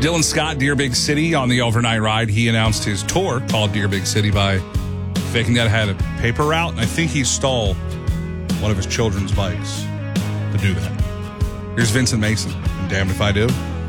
Dylan Scott, Dear Big City, on the overnight ride. He announced his tour called Dear Big City by faking that it had a paper route. And I think he stole one of his children's bikes to do that. Here's Vincent Mason, and Damned If I Do.